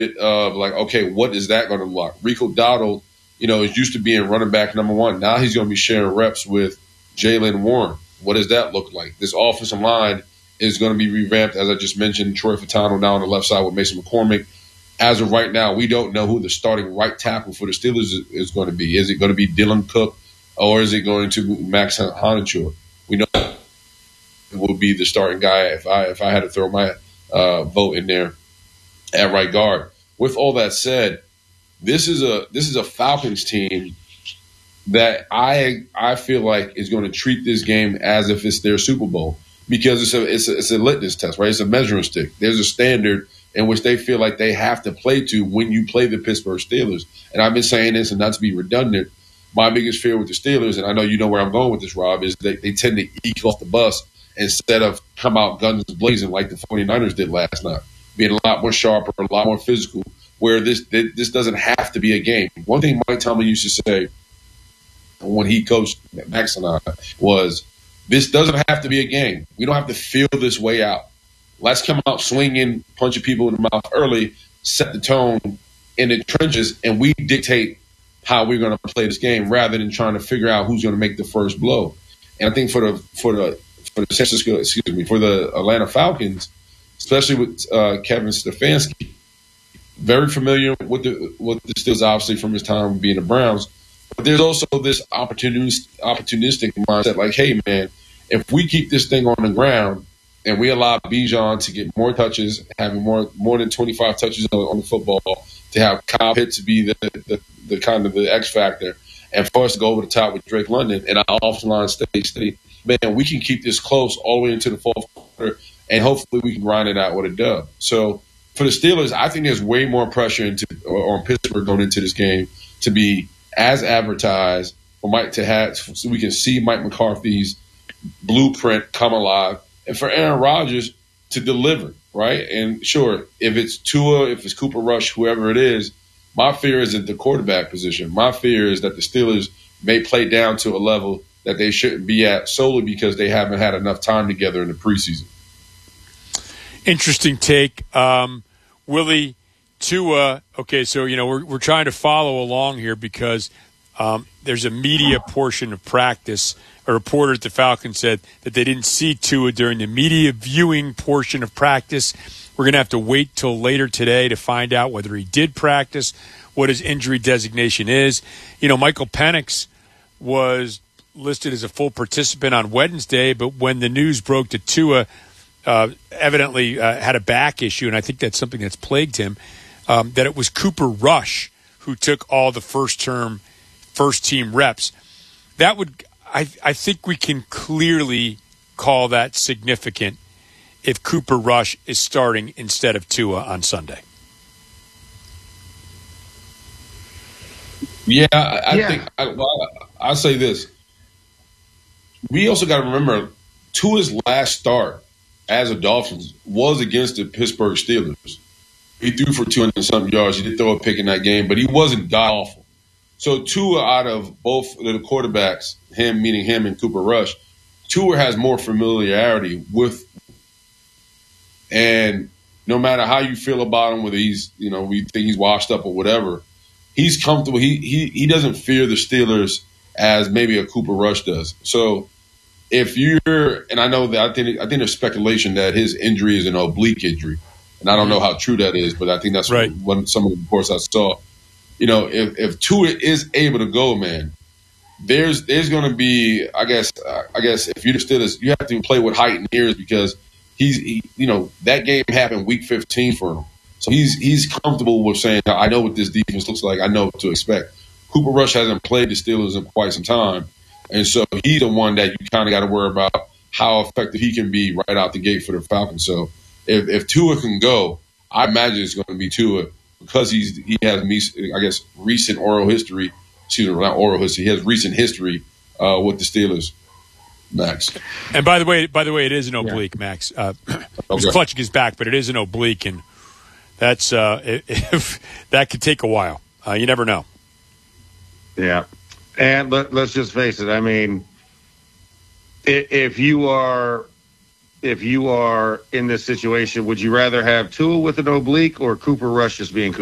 of like, okay, what is that going to look? Rico Dowdle, is used to being running back number one. Now he's going to be sharing reps with Jaylen Warren. What does that look like? This offensive line is going to be revamped, as I just mentioned. Troy Fatano now on the left side with Mason McCormick. As of right now, we don't know who the starting right tackle for the Steelers is going to be. Is it going to be Dylan Cook or is it going to be Max Honichur? We know it will be the starting guy if I had to throw my vote in there at right guard. With all that said, this is a Falcons team that I feel like is going to treat this game as if it's their Super Bowl, because it's a litmus test, right? It's a measuring stick. There's a standard in which they feel like they have to play to when you play the Pittsburgh Steelers. And I've been saying this, and not to be redundant, my biggest fear with the Steelers, and I know you know where I'm going with this, Rob, is they tend to eke off the bus instead of come out guns blazing like the 49ers did last night, being a lot more sharper, a lot more physical, where this doesn't have to be a game. One thing Mike Tomlin used to say when he coached Max and I was, this doesn't have to be a game. We don't have to feel this way out. Let's come out swinging, punching people in the mouth early, set the tone in the trenches, and we dictate how we're going to play this game rather than trying to figure out who's going to make the first blow. And I think for the Atlanta Falcons, especially with Kevin Stefanski, very familiar with the Steelers, obviously from his time being the Browns. But there's also this opportunistic mindset, like, hey man, if we keep this thing on the ground and we allow Bijan to get more touches, having more than 25 touches on the football, to have Kyle Pitts to be the kind of the X factor, and for us to go over the top with Drake London and our offensive line stay steady, man, we can keep this close all the way into the fourth quarter, and hopefully we can grind it out with a dub. So for the Steelers, I think there's way more pressure on Pittsburgh going into this game to be as advertised, so we can see Mike McCarthy's blueprint come alive, and for Aaron Rodgers to deliver, right? And sure, if it's Tua, if it's Cooper Rush, whoever it is, my fear is at the quarterback position. My fear is that the Steelers may play down to a level that they shouldn't be at solely because they haven't had enough time together in the preseason. Interesting take. Willie, Tua, okay, so, we're trying to follow along here because there's a media portion of practice. A reporter at the Falcons said that they didn't see Tua during the media viewing portion of practice. We're going to have to wait till later today to find out whether he did practice, what his injury designation is. Michael Penix was listed as a full participant on Wednesday, but when the news broke that Tua evidently had a back issue, and I think that's something that's plagued him, that it was Cooper Rush who took all the first-team reps. That would, I think we can clearly call that significant if Cooper Rush is starting instead of Tua on Sunday. Yeah, I think I'll say this. We also got to remember Tua's last start as a Dolphins was against the Pittsburgh Steelers. He threw for 200-something yards. He did throw a pick in that game, but he wasn't god-awful. So Tua, out of both the quarterbacks, meaning him and Cooper Rush, Tua has more familiarity with, and no matter how you feel about him, whether he's, we think he's washed up or whatever, he's comfortable. He doesn't fear the Steelers as maybe a Cooper Rush does. So if you're, and I know that I think there's speculation that his injury is an oblique injury, and I don't know how true that is, but I think that's right. Some of the reports I saw. If Tua is able to go, man, there's going to be, I guess if you're the Steelers, you have to play with heightened ears because that game happened week 15 for him. So he's comfortable with saying, I know what this defense looks like. I know what to expect. Cooper Rush hasn't played the Steelers in quite some time. And so he's the one that you kind of got to worry about how effective he can be right out the gate for the Falcons. So if Tua can go, I imagine it's going to be Tua because he has, I guess, recent oral history. Excuse me, not oral history. He has recent history with the Steelers. Max. And by the way, it is an oblique, Max. He's clutching his back, but it is an oblique, and that's that could take a while. You never know. Yeah, and let's just face it. I mean, if you are if you are in this situation, would you rather have Tua with an oblique or Cooper Rush just being Cooper?